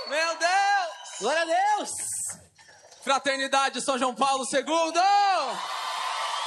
Meu Deus! Glória a Deus! Fraternidade São João Paulo II!